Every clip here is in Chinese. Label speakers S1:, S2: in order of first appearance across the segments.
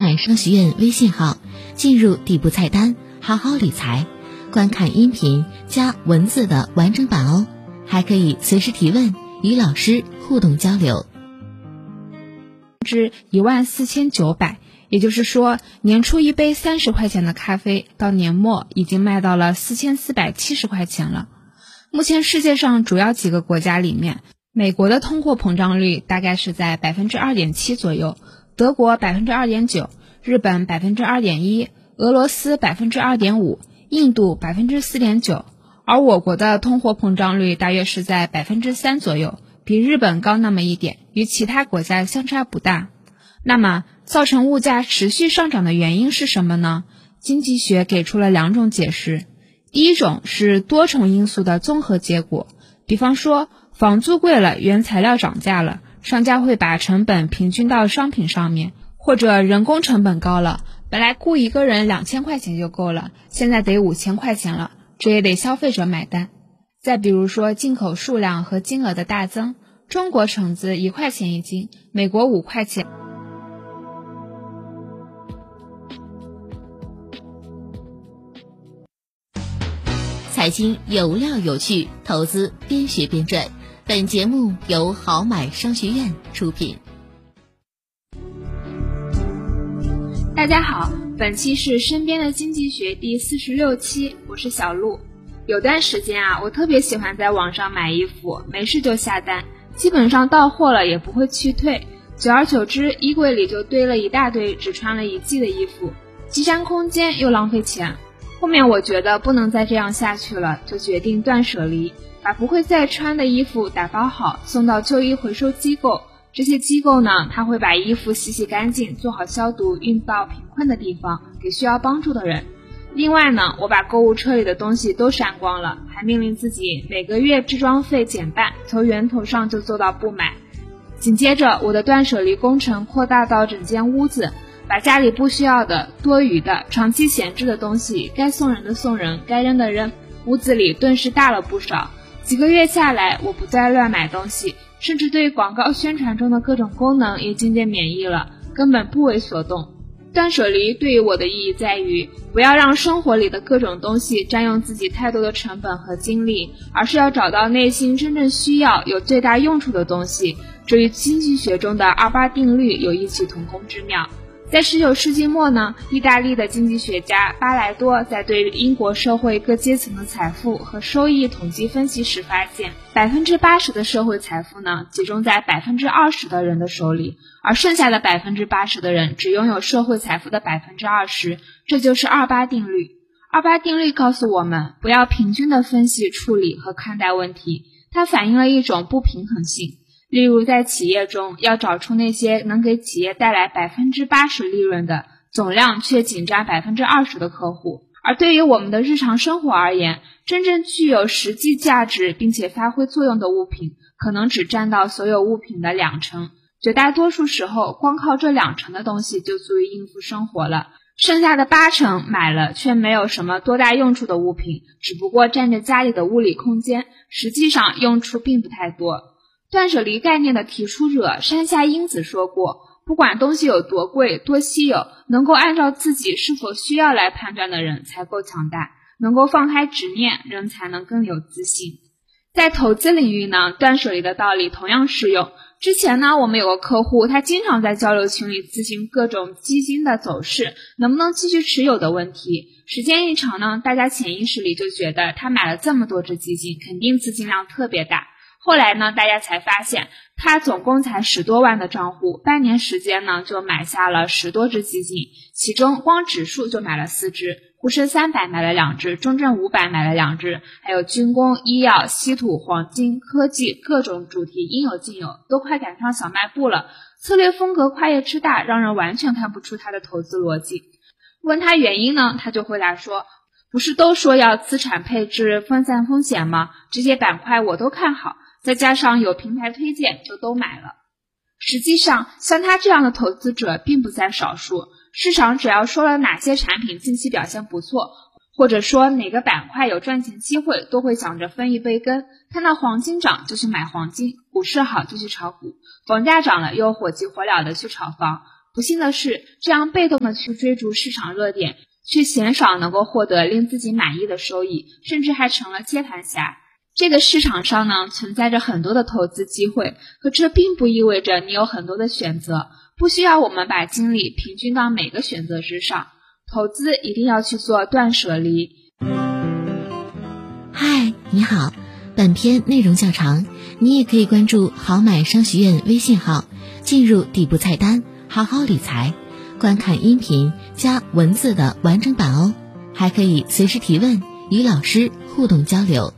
S1: 买商学院微信号，进入底部菜单好好理财，观看音频加文字的完整版哦，还可以随时提问，与老师互动交流。
S2: 至14900，也就是说，年初一杯30块钱的咖啡，到年末已经卖到了4470块钱了。目前世界上主要几个国家里面，美国的通货膨胀率大概是在 2.7% 左右，德国 2.9%， 日本 2.1%， 俄罗斯 2.5%， 印度 4.9%， 而我国的通货膨胀率大约是在 3% 左右，比日本高那么一点，与其他国家相差不大。那么造成物价持续上涨的原因是什么呢？经济学给出了2种解释。第一种是多重因素的综合结果，比方说房租贵了，原材料涨价了，商家会把成本平均到商品上面，或者人工成本高了，本来雇一个人2000块钱就够了，现在得5000块钱了，这也得消费者买单。再比如说进口数量和金额的大增，中国橙子1块钱一斤，美国5块钱。
S1: 财经有料有趣，投资边学边赚。本节目由好买商学院出品。
S2: 大家好，本期是身边的经济学第46期，我是小鹿。有段时间我特别喜欢在网上买衣服，没事就下单，基本上到货了也不会去退，久而久之，衣柜里就堆了一大堆只穿了1季的衣服，既占空间又浪费钱。后面我觉得不能再这样下去了，就决定断舍离，把不会再穿的衣服打包好，送到旧衣回收机构。这些机构呢，它会把衣服洗干净，做好消毒，运到贫困的地方，给需要帮助的人。另外呢，我把购物车里的东西都删光了，还命令自己每个月置装费减半，从源头上就做到不买。紧接着，我的断舍离工程扩大到整间屋子，把家里不需要的、多余的、长期闲置的东西，该送人的送人，该扔的扔，屋子里顿时大了不少。几个月下来，我不再乱买东西，甚至对广告宣传中的各种功能也渐渐免疫了，根本不为所动。断舍离对于我的意义在于，不要让生活里的各种东西占用自己太多的成本和精力，而是要找到内心真正需要、有最大用处的东西。这与经济学中的28定律有异曲同工之妙。在19世纪末呢，意大利的经济学家巴莱多在对英国社会各阶层的财富和收益统计分析时发现，80%的社会财富呢集中在20%的人的手里，而剩下的80%的人只拥有社会财富的20%，这就是28定律。28定律告诉我们，不要平均的分析、处理和看待问题，它反映了一种不平衡性。例如在企业中，要找出那些能给企业带来80%利润的，总量却仅占20%的客户。而对于我们的日常生活而言，真正具有实际价值并且发挥作用的物品，可能只占到所有物品的20%。绝大多数时候，光靠这20%的东西就足以应付生活了。剩下的80%买了却没有什么多大用处的物品，只不过占着家里的物理空间，实际上用处并不太多。断舍离概念的提出者山下英子说过，不管东西有多贵多稀有，能够按照自己是否需要来判断的人才够强大，能够放开执念，人才能更有自信。在投资领域呢，断舍离的道理同样适用。之前呢，我们有个客户，他经常在交流群里咨询各种基金的走势，能不能继续持有的问题。时间一长呢，大家潜意识里就觉得他买了这么多只基金，肯定资金量特别大。后来呢，大家才发现他总共才10多万的账户，半年时间呢就买下了10多只基金，其中光指数就买了4只，沪深300买了2只，中证500买了2只，还有军工、医药、稀土、黄金、科技各种主题应有尽有，都快赶上小卖部了。策略风格跨越之大，让人完全看不出他的投资逻辑。问他原因呢，他就回答说，不是都说要资产配置分散风险吗？这些板块我都看好，再加上有平台推荐，就都买了。实际上，像他这样的投资者并不在少数，市场只要说了哪些产品近期表现不错，或者说哪个板块有赚钱机会，都会想着分一杯羹。看到黄金涨就去买黄金，股市好就去炒股，房价涨了又火急火燎的去炒房。 不幸的是，这样被动的去追逐市场热点，却鲜少能够获得令自己满意的收益，甚至还成了接盘侠。这个市场上呢，存在着很多的投资机会，可这并不意味着你有很多的选择，不需要我们把精力平均到每个选择之上。投资一定要去做断舍离。
S1: 嗨，你好，本篇内容较长，你也可以关注好买商学院微信号，进入底部菜单好好理财，观看音频加文字的完整版哦，还可以随时提问，与老师互动交流。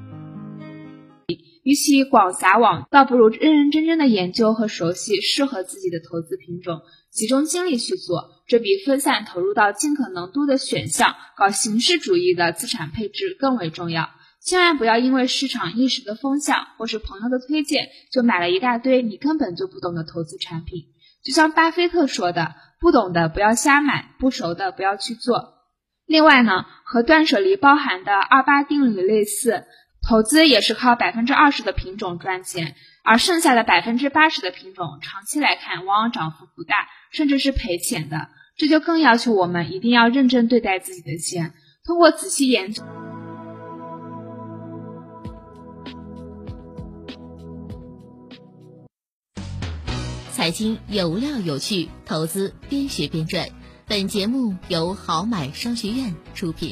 S2: 与其广撒网，倒不如认认真真的研究和熟悉适合自己的投资品种，集中精力去做，这比分散投入到尽可能多的选项，搞形式主义的资产配置更为重要。千万不要因为市场一时的风向或是朋友的推荐，就买了一大堆你根本就不懂的投资产品。就像巴菲特说的，不懂的不要瞎买，不熟的不要去做。另外呢，和断舍离包含的28定律类似，投资也是靠 20% 的品种赚钱，而剩下的 80% 的品种长期来看往往涨幅不大，甚至是赔钱的。这就更要求我们一定要认真对待自己的钱，通过仔细研究
S1: 财经有料有趣，投资边学边赚。本节目由好买商学院出品。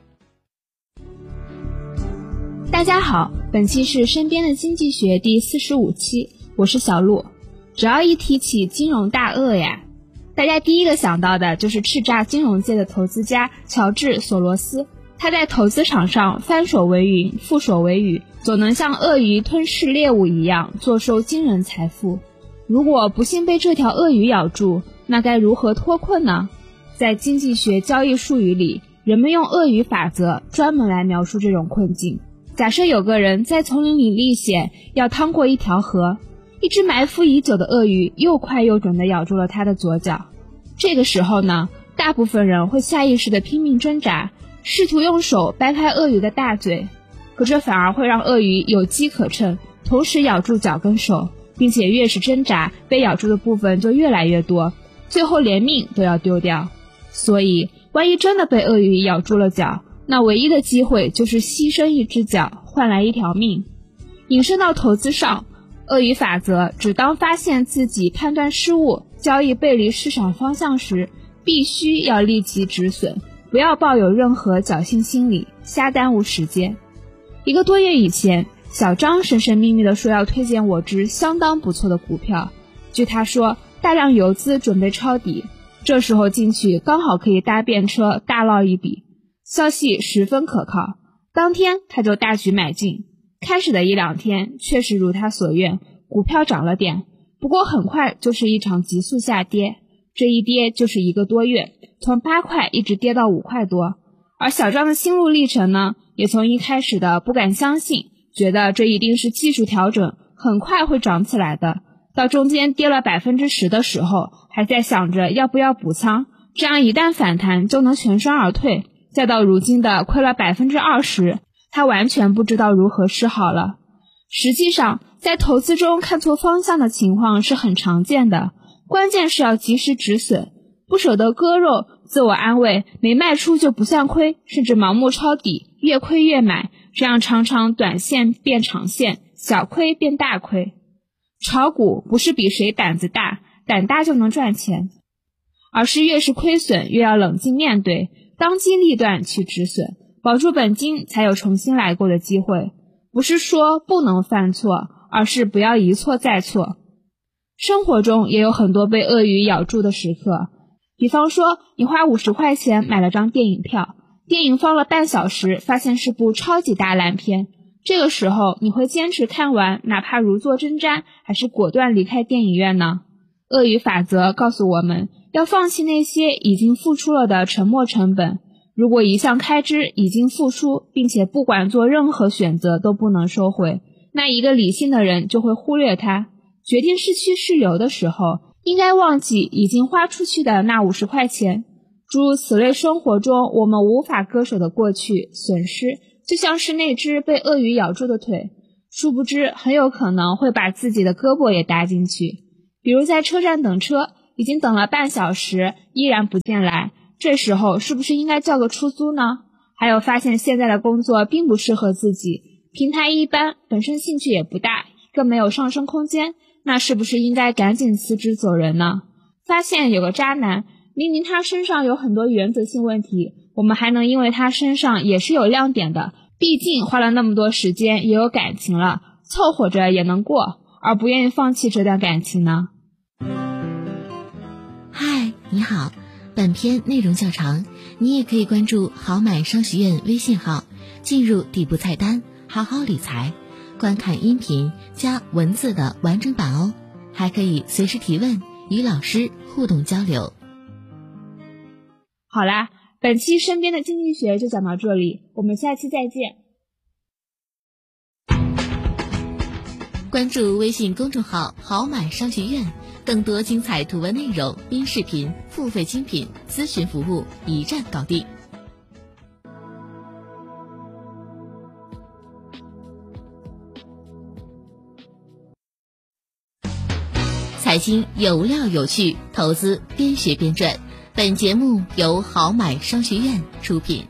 S2: 大家好，本期是身边的经济学第45期，我是小鹿。只要一提起金融大鳄呀，大家第一个想到的就是叱咤金融界的投资家乔治·索罗斯。他在投资场上翻手为云，覆手为雨，总能像鳄鱼吞噬猎物一样坐收惊人财富。如果不幸被这条鳄鱼咬住，那该如何脱困呢？在经济学交易术语里，人们用鳄鱼法则专门来描述这种困境。假设有个人在丛林里历险，要趟过一条河，一只埋伏已久的鳄鱼又快又准地咬住了他的左脚。这个时候呢，大部分人会下意识地拼命挣扎，试图用手掰开鳄鱼的大嘴，可这反而会让鳄鱼有机可乘，同时咬住脚跟手，并且越是挣扎，被咬住的部分就越来越多，最后连命都要丢掉。所以万一真的被鳄鱼咬住了脚，那唯一的机会就是牺牲一只脚换来一条命。引申到投资上，鳄鱼法则只当发现自己判断失误，交易背离市场方向时，必须要立即止损，不要抱有任何侥幸心理，瞎耽误时间。1个多月以前，小张神神秘秘地说要推荐我只相当不错的股票，据他说，大量游资准备抄底，这时候进去刚好可以搭便车大捞一笔，消息十分可靠。当天他就大举买进，开始的1-2天确实如他所愿，股票涨了点，不过很快就是一场急速下跌，这一跌就是1个多月，从8块一直跌到5块多。而小张的心路历程呢，也从一开始的不敢相信，觉得这一定是技术调整，很快会涨起来的，到中间跌了 10% 的时候，还在想着要不要补仓，这样一旦反弹就能全身而退，再到如今的亏了 20%， 他完全不知道如何是好了。实际上，在投资中看错方向的情况是很常见的，关键是要及时止损，不舍得割肉，自我安慰没卖出就不算亏，甚至盲目抄底，越亏越买，这样常常短线变长线，小亏变大亏。炒股不是比谁胆子大，胆大就能赚钱，而是越是亏损越要冷静面对，当机立断去止损，保住本金才有重新来过的机会。不是说不能犯错，而是不要一错再错。生活中也有很多被鳄鱼咬住的时刻，比方说你花50块钱买了张电影票，电影放了半小时，发现是部超级大烂片，这个时候你会坚持看完，哪怕如坐针毡，还是果断离开电影院呢？鳄鱼法则告诉我们，要放弃那些已经付出了的沉没成本。如果一项开支已经付出，并且不管做任何选择都不能收回，那一个理性的人就会忽略它。决定是去是留的时候，应该忘记已经花出去的那50块钱。诸如此类，生活中我们无法割舍的过去损失，就像是那只被鳄鱼咬住的腿，殊不知很有可能会把自己的胳膊也搭进去。比如在车站等车， 已经等了半小时，依然不见来，这时候是不是应该叫个出租呢？还有发现现在的工作并不适合自己，平台一般，本身兴趣也不大，更没有上升空间，那是不是应该赶紧辞职走人呢？发现有个渣男，明明他身上有很多原则性问题，我们还能因为他身上也是有亮点的，毕竟花了那么多时间也有感情了，凑合着也能过，而不愿意放弃这段感情呢？
S1: 嗨，你好，本篇内容较长，你也可以关注好买商学院微信号，进入底部菜单好好理财，观看音频加文字的完整版哦，还可以随时提问，与老师互动交流。
S2: 好啦，本期身边的经济学就讲到这里，我们下期再见。
S1: 关注微信公众号好买商学院，更多精彩图文内容、音视频、付费精品咨询服务一站搞定。财经有料有趣，投资边学边赚。本节目由好买商学院出品。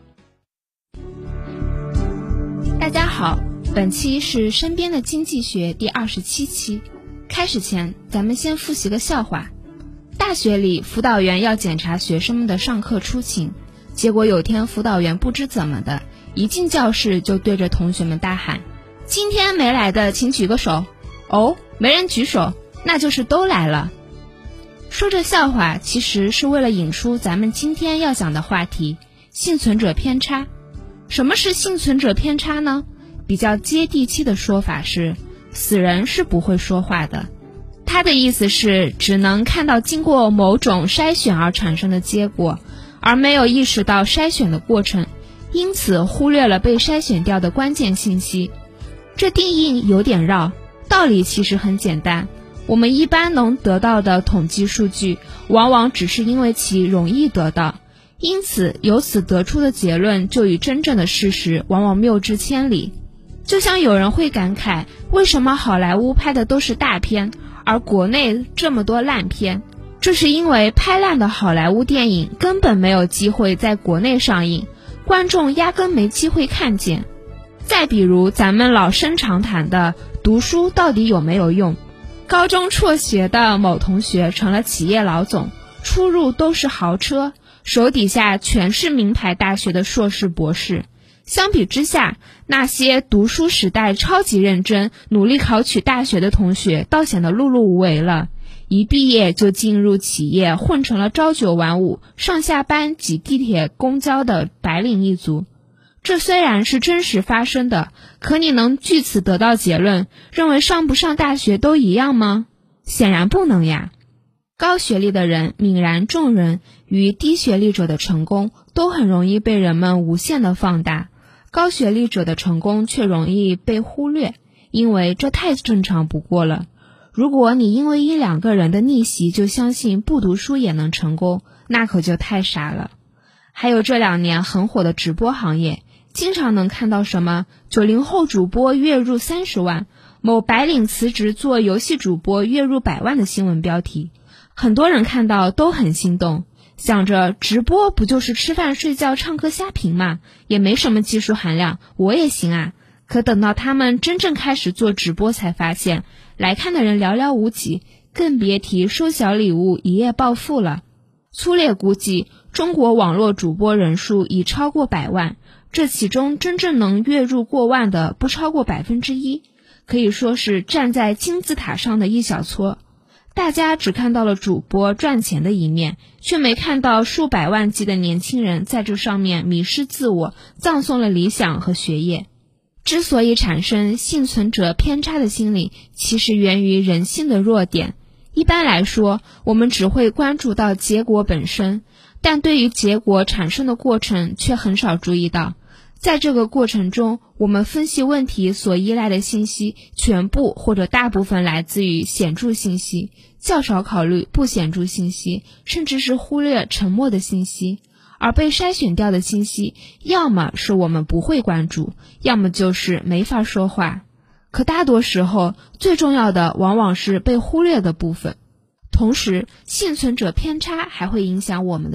S2: 大家好，本期是身边的经济学第27期。开始前，咱们先复习个笑话。大学里，辅导员要检查学生们的上课出勤，结果有天辅导员不知怎么的，一进教室就对着同学们大喊：“今天没来的请举个手。”哦，没人举手，那就是都来了。说这笑话其实是为了引出咱们今天要讲的话题——幸存者偏差。什么是幸存者偏差呢？比较接地气的说法是，死人是不会说话的。他的意思是，只能看到经过某种筛选而产生的结果，而没有意识到筛选的过程，因此忽略了被筛选掉的关键信息。这定义有点绕，道理其实很简单。我们一般能得到的统计数据，往往只是因为其容易得到，因此由此得出的结论就与真正的事实往往谬之千里。就像有人会感慨，为什么好莱坞拍的都是大片，而国内这么多烂片？这是因为拍烂的好莱坞电影根本没有机会在国内上映，观众压根没机会看见。再比如咱们老生常谈的读书到底有没有用？高中辍学的某同学成了企业老总，出入都是豪车，手底下全是名牌大学的硕士博士。相比之下，那些读书时代超级认真，努力考取大学的同学倒显得碌碌无为了，一毕业就进入企业，混成了朝九晚五，上下班挤地铁公交的白领一族。这虽然是真实发生的，可你能据此得到结论，认为上不上大学都一样吗？显然不能呀。高学历的人泯然众人，与低学历者的成功都很容易被人们无限的放大，高学历者的成功却容易被忽略，因为这太正常不过了。如果你因为一两个人的逆袭就相信不读书也能成功，那可就太傻了。还有这2年很火的直播行业，经常能看到什么90后主播月入30万，某白领辞职做游戏主播月入100万的新闻标题，很多人看到都很心动，想着直播不就是吃饭睡觉唱歌瞎评嘛，也没什么技术含量，我也行啊。可等到他们真正开始做直播才发现，来看的人寥寥无几，更别提收小礼物一夜暴富了。粗略估计，中国网络主播人数已超过100万，这其中真正能月入过万的不超过1%，可以说是站在金字塔上的一小撮。大家只看到了主播赚钱的一面，却没看到数百万计的年轻人在这上面迷失自我，葬送了理想和学业。之所以产生幸存者偏差的心理，其实源于人性的弱点。一般来说，我们只会关注到结果本身，但对于结果产生的过程却很少注意到。在这个过程中，我们分析问题所依赖的信息全部或者大部分来自于显著信息，较少考虑不显著信息，甚至是忽略沉默的信息。而被筛选掉的信息，要么是我们不会关注，要么就是没法说话。可大多时候，最重要的往往是被忽略的部分。 同时，幸存者偏差还会影响我们的